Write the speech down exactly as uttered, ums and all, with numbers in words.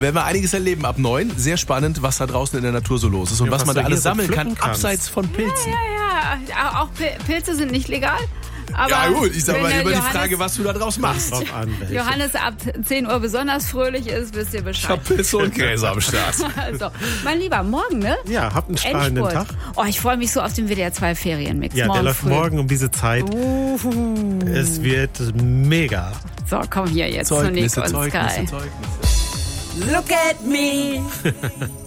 Werden wir einiges erleben ab neun. Sehr spannend, was da draußen in der Natur so los ist und Ja, was, was man du da alles hier so sammeln kann, pflücken kannst. abseits von Pilzen. Ja, ja, ja. Auch Pil- Pilze sind nicht legal. Aber Ja gut, ich sag wenn mal der über die Johannes- Frage, was du da draus machst. Drauf an, welche. Johannes ab zehn Uhr besonders fröhlich ist, wisst ihr Ich Bescheid. hab Pilze und Gräser am Start. Also, mein Lieber, morgen, ne? Ja, habt einen strahlenden Endspurt. Tag. Oh, ich freue mich so auf den W D R zwei Ferienmix. Ja, morgen der läuft früh. morgen um diese Zeit. Uhuhu. Es wird mega. So, komm hier jetzt zu Nick Zeugnisse, und Zeugnisse, Sky. Zeugnisse. Look at me.